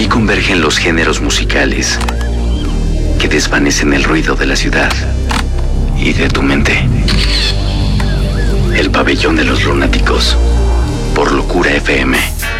Aquí convergen los géneros musicales que desvanecen el ruido de la ciudad y de tu mente. El pabellón de los lunáticos, por Locura FM